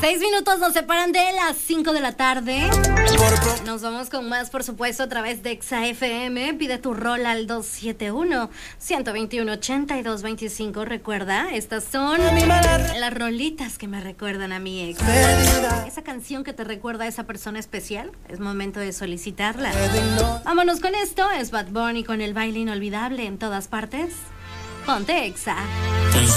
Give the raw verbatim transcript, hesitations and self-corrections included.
Seis minutos nos separan de las cinco de la tarde. Nos vamos con más, por supuesto, a través de Exa F M. Pide tu rol al dos siete uno, uno dos uno, ocho dos dos cinco. Recuerda, estas son las rolitas que me recuerdan a mi ex. Esa canción que te recuerda a esa persona especial, es momento de solicitarla. Vámonos con esto, es Bad Bunny con el baile inolvidable en todas partes. Ponte Exa.